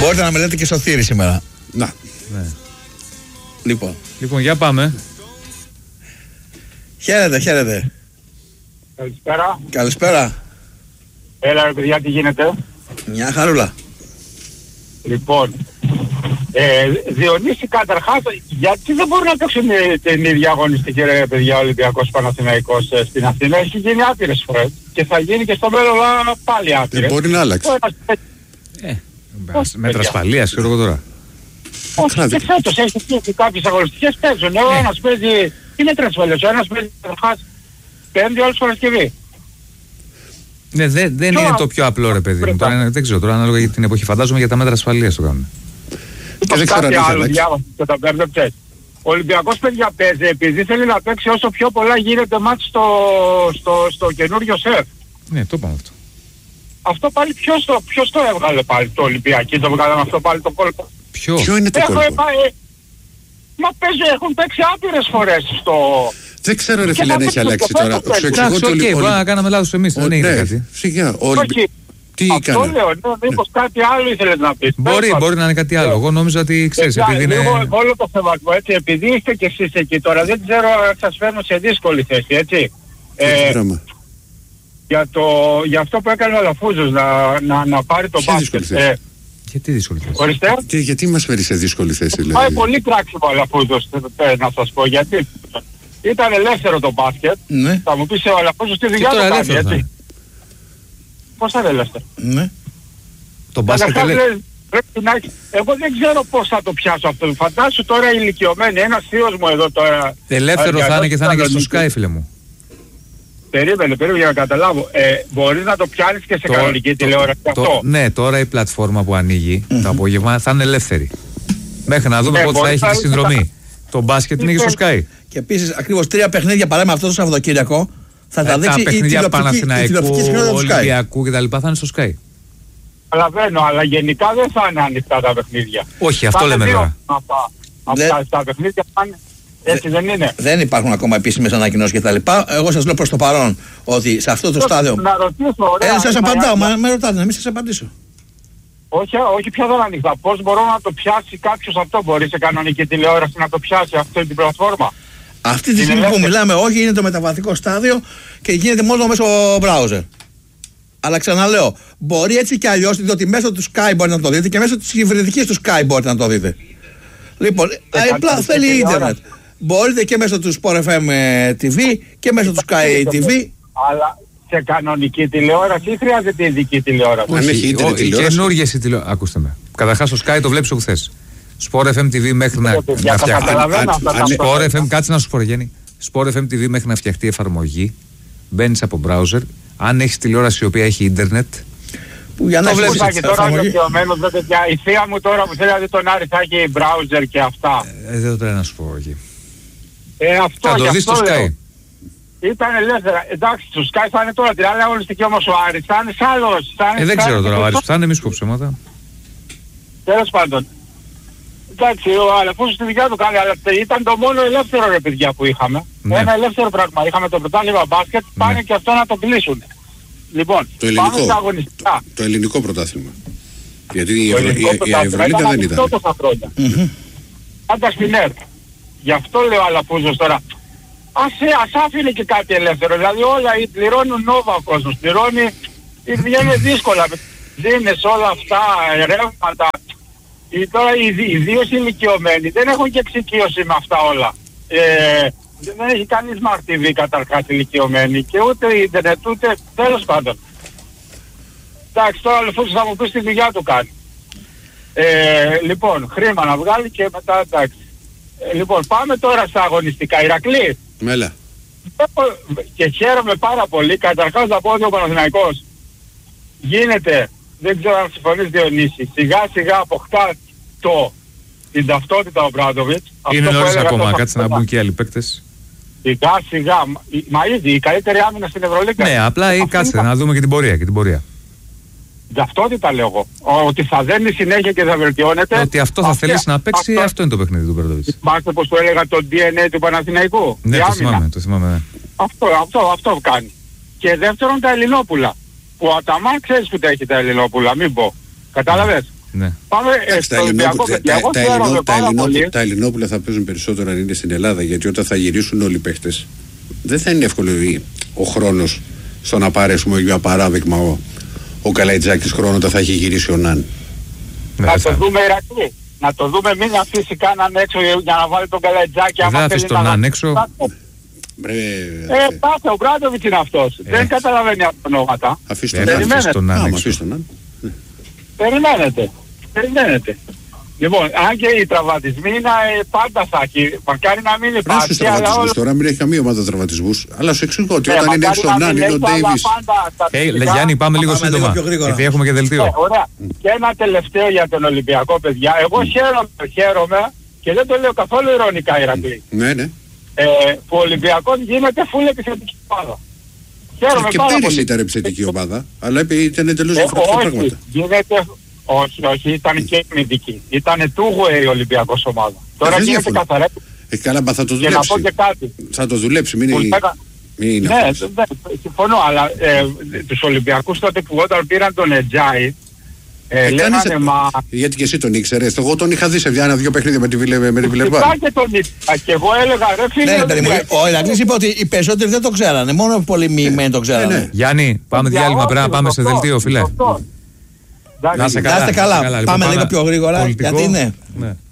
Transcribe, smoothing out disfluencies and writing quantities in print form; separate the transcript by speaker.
Speaker 1: Μπορείτε να με λέτε και Σωτήρη σήμερα.
Speaker 2: Να.
Speaker 3: Ναι.
Speaker 1: Λοιπόν,
Speaker 3: για πάμε.
Speaker 1: Χαίρετε. Καλησπέρα.
Speaker 4: Έλα ρε παιδιά, τι γίνεται?
Speaker 1: Μια χαρούλα.
Speaker 4: Λοιπόν, Διονύση, καταρχάς, γιατί δεν μπορούν να παίξουν την ίδια αγωνιστική ρε παιδιά Ολυμπιακός Παναθηναϊκός στην Αθήνα? Έχει γίνει άπειρες φορές και θα γίνει και στο μέλλον πάλι άπειρες.
Speaker 2: Μπορεί να αλλάξει.
Speaker 3: Μέτρα ασφαλείας, ξέρω εγώ τώρα.
Speaker 4: Όχι, και φέτος έχει πει κάποιες αγωνιστικές παίζουν. Ο ένας παίζει, τι μέτρα ασφαλείας, ο ένας παίζει καταρχάς Πέμπτη, όλες Παρασκευή.
Speaker 3: Ναι, δεν είναι το πιο απλό ρε παιδί μου. Δεν ξέρω τώρα, ανάλογα για την εποχή. Φαντάζομαι για τα μέτρα ασφαλείας το κάνουν.
Speaker 4: Και δεν ξέρω άλλο διάβασα και τα μπέρδεψες. Ο Ολυμπιακός παιδιά παίζει επειδή θέλει να παίξει όσο πιο πολλά γίνεται μάτς στο καινούριο σεφ.
Speaker 3: Ναι, το είπαμε αυτό.
Speaker 4: Αυτό πάλι ποιος το έβγαλε πάλι το Ολυμπιακή, το βγάλαμε αυτό πάλι το κόλπο.
Speaker 2: Ποιο είναι το κόλπο?
Speaker 4: Μα έχουν παίξει άπειρες φορές στο...
Speaker 2: Δεν ξέρω ρε φίλε αν έχει αλλάξει τώρα.
Speaker 3: Εντάξει, μπορεί να κάναμε λάθος εμείς, δεν έγινε κάτι.
Speaker 2: Σιγά,
Speaker 4: τι έκανε? Αυτό λέω, μήπως κάτι άλλο ήθελες να πεις.
Speaker 3: Μπορεί να είναι κάτι άλλο. Εγώ νόμιζα ότι ξέρεις, επειδή είναι...
Speaker 4: Όλο το σεβασμό, έτσι, επειδή είστε κι εσείς εκεί τώρα, δεν ξέρω αν σας φέρνω σε δύσκολη θέση, έτσι. Για αυτό που έκανε ο Αλαφούζος, να πάρει το μπάσκετ.
Speaker 3: Γιατί δύσκολη θέση?
Speaker 4: Ορίστε.
Speaker 2: Γιατί μας φέρει σε δύσκολη θέση, δηλαδή?
Speaker 4: Πάει πολύ κράξιμο ο Αλαφούζος, να σας πω, γιατί ήταν ελεύθερο το μπάσκετ.
Speaker 1: Ναι.
Speaker 4: Θα μου πεις ο Αλαφούζος τι δουλειά του κάνει, έτσι. Πώς θα είναι ελεύθερο?
Speaker 1: Ναι.
Speaker 3: Το μπάσκετ
Speaker 4: εγώ δεν ξέρω πώς θα το πιάσω αυτό. Φαντάσου τώρα ηλικιωμένοι, ένας θείος μου εδώ τώρα.
Speaker 3: Ελεύθερο θα είναι και θα είναι και στο Sky, φίλε μου.
Speaker 4: Περίμενε για να καταλάβω. Μπορείς να το πιάνεις και σε κανονική τηλεόραση αυτό?
Speaker 3: Ναι, τώρα η πλατφόρμα που ανοίγει το απόγευμα θα είναι ελεύθερη. Μέχρι να δούμε πότε θα έχει τη συνδρομή. Το μπάσκετ είναι και στο Sky.
Speaker 1: Και επίσης ακριβώς 3 παιχνίδια παράδειγμα αυτό το Σαββατοκύριακο θα τα δείξει η τηλεοπτική συχνότητα του Sky.
Speaker 3: Ολυμπιακού κτλ. Θα είναι στο Sky.
Speaker 4: Καταλαβαίνω, αλλά γενικά δεν θα είναι ανοιχτά τα παιχνίδια.
Speaker 3: Όχι, αυτό λέμε τώρα.
Speaker 4: Αυτά τα παιχνίδια θα είναι. Έτσι δεν είναι?
Speaker 1: Δεν υπάρχουν ακόμα επίσημες ανακοινώσεις κτλ. Εγώ σας λέω προς το παρόν ότι σε αυτό το στάδιο.
Speaker 4: Να ρωτήσω, ωραία.
Speaker 1: Σας απαντάω, με ρωτάτε να μην σας απαντήσω.
Speaker 4: Όχι πια δεν ανοιχτά. Πώς μπορώ να το πιάσει κάποιος αυτό? Μπορεί σε κανονική τηλεόραση να το πιάσει αυτή την πλατφόρμα?
Speaker 1: Αυτή τη στιγμή που μιλάμε, όχι, είναι το μεταβατικό στάδιο και γίνεται μόνο μέσω browser. Αλλά ξαναλέω, μπορεί έτσι κι αλλιώς, διότι μέσω του Sky μπορείτε να το δείτε και μέσω της υβριδικής του Sky μπορείτε να το δείτε. Λοιπόν, απλά θέλει ίντερνετ. Μπορείτε και μέσω του Sport FM TV και μέσω του Sky TV.
Speaker 4: Αλλά σε κανονική τηλεόραση ή χρειάζεται ειδική τηλεόραση?
Speaker 2: Αν έχει ίντερνετ τηλεόραση.
Speaker 3: Καινούργιες οι τηλεόραση. Ακούστε με. Καταρχάς στο Sky το βλέπεις όπου θες. Sport FM TV μέχρι να φτιαχτεί. Sport FM, κάτσε να σου πω, Γέννη. Sport FM TV μέχρι να φτιαχτεί εφαρμογή. Μπαίνεις από browser. Αν έχεις τηλεόραση η οποία έχει ίντερνετ.
Speaker 1: Που για να
Speaker 4: βλέπεις η θεία μου τώρα που θέλει να δει τον Άρη θα έχει browser και αυτά.
Speaker 3: Δεν το να σου πω εκεί.
Speaker 4: Αυτό,
Speaker 3: θα το δεις στο Sky.
Speaker 4: Ήταν ελεύθερα. Εντάξει, στο Sky θα είναι τώρα την άλλη αγωνιστική όμως ο Άρης. Θα είναι άλλος.
Speaker 3: Δεν ξέρω τώρα ο Άρης που θα είναι, μη σου πω ψέματα.
Speaker 4: Τέλος πάντων. Εντάξει, ο Αλεφούς στη δουλειά του κάνει, αλλά ήταν το μόνο ελεύθερο ρε παιδιά που είχαμε.
Speaker 3: Ναι.
Speaker 4: Ένα ελεύθερο πράγμα. Είχαμε το πρωτάθλημα μπάσκετ, πάνε και αυτό να το κλείσουν. Λοιπόν, πάμε στα αγωνιστικά.
Speaker 2: Το ελληνικό πρωτάθλημα. Γιατί η Ευρωλίγκα δεν ήταν.
Speaker 4: Τόσα χρόνια. Πάντα στην ΕΡΤ. Γι' αυτό λέω Αλαφούζος τώρα. Ας άφηνε και κάτι ελεύθερο. Δηλαδή όλα πληρώνουν νόβα ο κόσμος. Πληρώνει, βγαίνει δύσκολα. Δίνες όλα αυτά, ρεύματα. Τώρα οι δύο ηλικιωμένοι δεν έχουν και εξοικείωση με αυτά όλα. Δεν έχει κάνει Smart TV καταρχάς ηλικιωμένοι και ούτε ίντερνετ ούτε τέλος πάντων. Εντάξει, τώρα Αλεφούζος θα μου πει τη δουλειά του κάνει. Λοιπόν, χρήμα να βγάλει και μετά εντάξει. Λοιπόν, πάμε τώρα στα αγωνιστικά. Ηρακλή.
Speaker 2: Μέλα.
Speaker 4: Και χαίρομαι πάρα πολύ. Καταρχάς να πω ότι ο Παναθηναϊκός γίνεται, δεν ξέρω αν συμφωνείς Διονύση, σιγά σιγά αποκτά την ταυτότητα ο Μπράντοβιτς.
Speaker 3: Είναι νωρίς ακόμα, κάτσε να μπουν και άλλοι παίκτες.
Speaker 4: Σιγά σιγά, μα ήδη η καλύτερη άμυνα στην Ευρωλίγκα.
Speaker 3: Ναι, απλά κάτσε να δούμε και την πορεία.
Speaker 4: Ταυτότητα λέω εγώ. Ότι θα δένει συνέχεια και θα βελτιώνεται.
Speaker 3: Ότι αυτό θα θελήσει να παίξει, αυτό είναι το παιχνίδι του Μπράντοβιτς.
Speaker 4: Μάστε πως το έλεγα το DNA του Παναθηναϊκού.
Speaker 3: Ναι, το θυμάμαι, ναι.
Speaker 4: Αυτό κάνει. Και δεύτερον τα Ελληνόπουλα. Που ο Αταμάν ξέρεις που τα έχει τα Ελληνόπουλα, μην πω. Κατάλαβες.
Speaker 3: Ναι.
Speaker 4: Πάμε στο Ολυμπιακό.
Speaker 2: Τα Ελληνόπουλα θα παίζουν περισσότερο αν είναι στην Ελλάδα, γιατί όταν θα γυρίσουν όλοι οι παίχτες δεν θα είναι εύκολο ο χρόνος στο να πάρει, για παράδειγμα, ο Καλαϊτζάκης χρόνο όταν θα έχει γυρίσει ο Ναν.
Speaker 4: Να το δούμε, Ηρακλή. Να το δούμε, μην αφήσει κανέναν έξω για να βάλει τον Καλαϊτζάκη.
Speaker 3: Δεν αφήσει τον Ναν έξω.
Speaker 4: Πάθε, ο Μπράντοβιτς είναι αυτός. Δεν καταλαβαίνει αυτά τα ονόματα.
Speaker 2: Αφήστε
Speaker 3: τον Ναν έξω.
Speaker 4: Περιμένετε. Λοιπόν, αν και οι τραυματισμοί είναι δεν θα έχει. Μακάρι να μην υπάρχει.
Speaker 2: Στους τραυματισμούς τώρα, μην έχει καμία ομάδα τραυματισμούς. Αλλά σου εξηγώ ότι όταν είναι έξω ο Ναν, είναι ο Ντέιβις.
Speaker 3: Γιάννη, πάμε λίγο σύντομα. Γιατί έχουμε και δελτίο.
Speaker 4: Ωραία. Και ένα τελευταίο για τον Ολυμπιακό, παιδιά. Εγώ χαίρομαι και δεν το λέω καθόλου ειρωνικά, Ηρακλή.
Speaker 2: Ναι.
Speaker 4: Που ο Ολυμπιακός γίνεται φουλ επιθετική ομάδα. Χαίρομαι
Speaker 2: και πέρυσι ήταν επιθετική ομάδα, αλλά ήταν εντελώς διαφορετικά πράγματα.
Speaker 4: Όχι, ήταν και αμυντική. Ήταν two-way η Ολυμπιακός ομάδα. Τώρα γίνεται καθαρά.
Speaker 2: Καλά, θα το δουλέψει.
Speaker 4: Και να πω και κάτι.
Speaker 2: Θα το δουλέψει, μην είναι.
Speaker 4: Ναι, συμφωνώ, αλλά τους Ολυμπιακούς τότε που όταν πήραν τον Ετζάι, λέγανε μα...
Speaker 2: Γιατί και εσύ τον ήξερες, εγώ τον είχα δει σε ένα-δυο παιχνίδια με τη Βιλερμπάν.
Speaker 4: Και τον ήξερα και εγώ έλεγα ρε φίλε...
Speaker 1: Ο Ηρακλής είπε ότι οι περισσότεροι δεν το ξέρανε, μόνο πολλοί μοιημένοι το ξέρανε.
Speaker 3: Γιάννη, πάμε διάλειμμα, πρέπει να πάμε σε δελτίο, φίλε.
Speaker 1: Να είστε καλά. Πάμε λίγο πιο γρήγορα, γιατί είναι.